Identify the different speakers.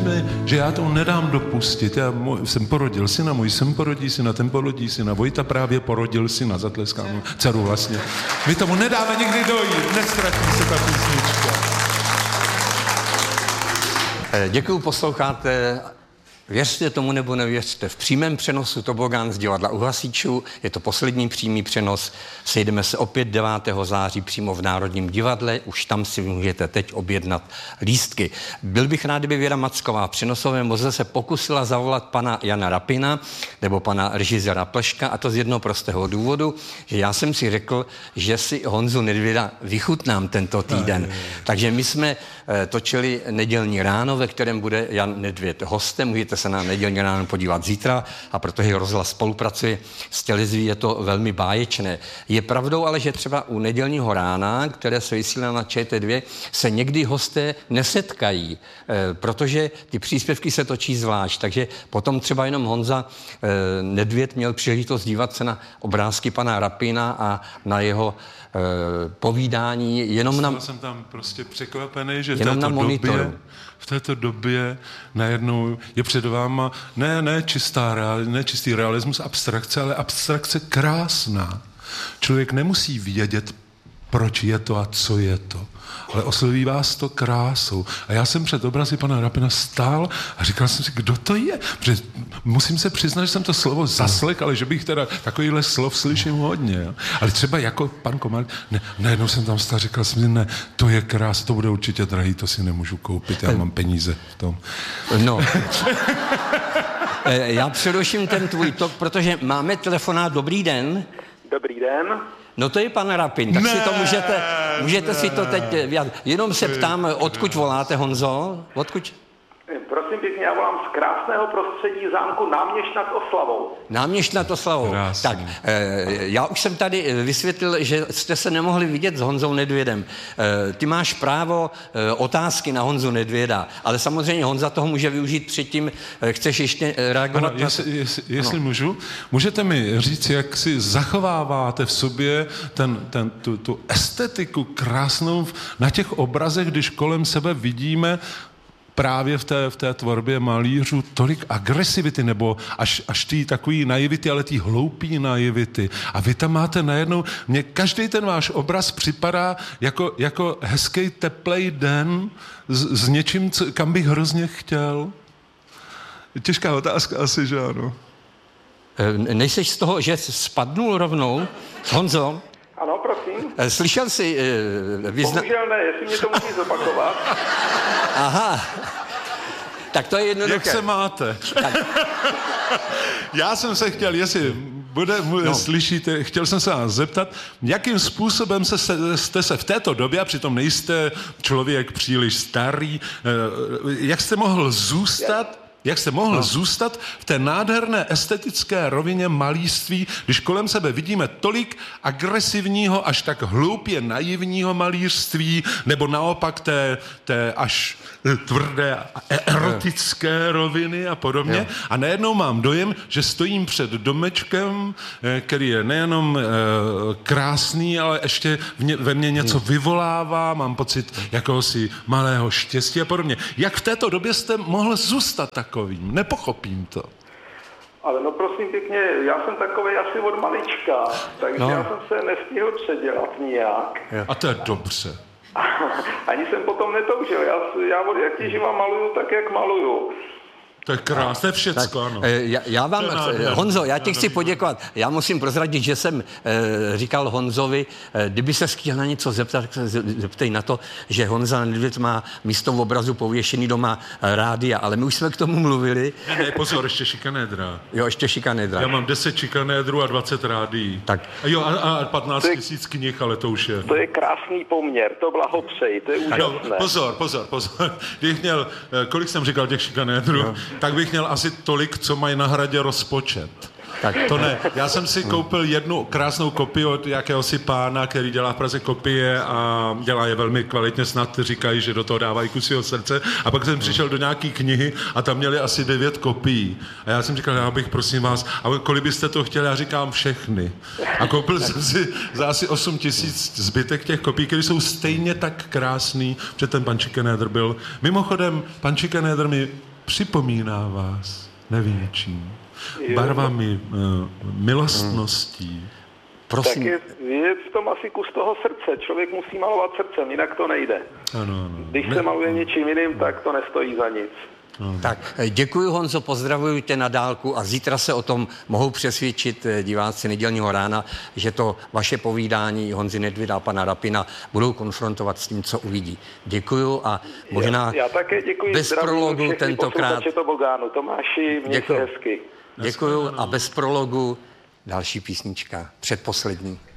Speaker 1: že já to nedám dopustit. Já jsem porodil syna, můj syn porodí syna, ten porodí syna, Vojta právě porodil syna, zatleskám dceru vlastně. My tomu nedáme nikdy dojít, nestratí se ta písnička.
Speaker 2: Děkuju, posloucháte. Věřte tomu nebo nevěřte, v přímém přenosu Tobogán z divadla U hasičů, je to poslední přímý přenos, sejdeme se opět 9. září přímo v Národním divadle, už tam si můžete teď objednat lístky. Byl bych rád, kdyby Věra Macková v přenosovém voze se pokusila zavolat pana Jana Rapina nebo pana režiséra Pleška, a to z jednoho prostého důvodu, že já jsem si řekl, že si Honzu Nedvěda vychutnám tento týden. Takže my jsme točili Nedělní ráno, ve kterém bude Jan Nedvěd hostem, můžete se na Nedělní ráno podívat zítra, a protože rozhlas spolupracuje s televizí, je to velmi báječné. Je pravdou ale, že třeba u Nedělního rána, které se vysílá na ČT2, se někdy hosté nesetkají, protože ty příspěvky se točí zvlášť, takže potom třeba jenom Honza Nedvěd měl příležitost dívat se na obrázky pana Rapina a na jeho povídání jenom
Speaker 1: jsem tam prostě překvapený, že v této době najednou je před váma ne čistý realismus, abstrakce, ale abstrakce krásná. Člověk nemusí vědět, proč je to a co je to, ale osloví vás to krásou. A já jsem před obrazy pana Rapina stál a říkal jsem si, kdo to je? Protože musím se přiznat, že jsem to slovo zaslek, ale že bych teda takovýhle slov slyším hodně. Jo? Ale třeba jako pan Komár, najednou jsem tam stál a říkal jsem si, ne, to je krás, to bude určitě drahý, to si nemůžu koupit, já mám peníze v tom.
Speaker 2: No. Já přeruším ten tvůj tok, protože máme telefonát. Dobrý den.
Speaker 3: Dobrý den.
Speaker 2: No to je pan Rapin, tak si to můžete si to teď vyjádřit. Jenom se ptám, odkud voláte, Honzo? Odkud?
Speaker 3: Prosím pěkně, já volám z krásného prostředí zámku Náměšť nad Oslavou.
Speaker 2: Náměšť nad Oslavou.
Speaker 1: Krásný.
Speaker 2: Tak, já už jsem tady vysvětlil, že jste se nemohli vidět s Honzou Nedvědem. Ty máš právo otázky na Honzu Nedvěda, ale samozřejmě Honza toho může využít předtím. Chceš ještě reagovat?
Speaker 1: Ano, jestli můžu, můžete mi říct, jak si zachováváte v sobě tu estetiku krásnou na těch obrazech, když kolem sebe vidíme právě v té tvorbě malířů tolik agresivity, nebo až tý takový naivity, ale tý hloupý naivity. A vy tam máte najednou, mně každý ten váš obraz připadá jako hezký teplej den s něčím, kam bych hrozně chtěl. Těžká otázka asi, že ano.
Speaker 2: Nejseš z toho, že spadnul rovnou? Honzo?
Speaker 3: Ano, prosím.
Speaker 2: Slyšel jsi...
Speaker 3: Bohužel ne, jestli mě to musí zopakovat.
Speaker 2: Aha. Tak to je jednoduché.
Speaker 1: Jak se máte? Já jsem se chtěl, jestli slyšíte, chtěl jsem se vás zeptat, jakým způsobem jste se v této době, a přitom nejste člověk příliš starý, jak jste mohl zůstat v té nádherné estetické rovině malířství, když kolem sebe vidíme tolik agresivního, až tak hloupě naivního malířství, nebo naopak té až tvrdé erotické roviny a podobně. Jo. A najednou mám dojem, že stojím před domečkem, který je nejenom krásný, ale ještě ve mně něco vyvolává, mám pocit jakéhosi malého štěstí a podobně. Jak v této době jste mohl zůstat takovým? Nepochopím to.
Speaker 3: Ale no prosím pěkně, já jsem takovej asi od malička, takže já jsem se nestihl předělat nijak.
Speaker 1: A to je dobře.
Speaker 3: Ani jsem potom netoužil. Já od jak živa maluju tak, jak maluju.
Speaker 1: To je krásné, to je všecko, ano.
Speaker 2: Já vám, Honzo, já ti chci poděkovat. Já musím prozradit, že jsem říkal Honzovi, kdyby se chtěl na něco zeptat, tak se zeptej na to, že Honza Nedvěd má místo v obrazu pověšený doma rádia, ale my už jsme k tomu mluvili.
Speaker 1: Ne, pozor, ještě šikanédra.
Speaker 2: Jo, ještě šikanédra.
Speaker 1: Já mám 10 šikanédrů a 20 rádií.
Speaker 2: Tak.
Speaker 1: A 15 000 knih, ale to už je.
Speaker 3: To je krásný poměr, to blahopřeji, to je úžasné.
Speaker 1: Pozor. Kdybych měl, kolik jsem říkal těch šikanédrů? No. Tak bych měl asi tolik, co mají na Hradě rozpočet. Tak. To ne. Já jsem si koupil jednu krásnou kopii od jakéhosi pána, který dělá v Praze kopie a dělá je velmi kvalitně, snad říkají, že do toho dávají kusího srdce. A pak jsem přišel do nějaký knihy a tam měli asi 9 kopií. A já jsem říkal, já bych prosím vás, a kolik byste to chtěli? Já říkám všechny. A koupil jsem si za asi 8 000 zbytek těch kopií, které jsou stejně tak krásný, že ten pan Schickenáder byl. Mimochodem, pan Schickenáder mi připomíná vás, nevím čím, barvami, milostností.
Speaker 3: Prosím. Tak je v tom asi kus toho srdce. Člověk musí malovat srdcem, jinak to nejde.
Speaker 1: Ano.
Speaker 3: Když se maluje něčím jiným, tak to nestojí za nic.
Speaker 2: Tak děkuji, Honzo, pozdravuju tě na dálku a zítra se o tom mohou přesvědčit diváci Nedělního rána, že to vaše povídání Honzy Nedvěda a pana Rapina budou konfrontovat s tím, co uvidí. Děkuju a možná
Speaker 3: já také děkuji,
Speaker 2: bez prologu tentokrát.
Speaker 3: Tomáši, mějte hezky.
Speaker 2: Děkuju a bez prologu další písnička, předposlední.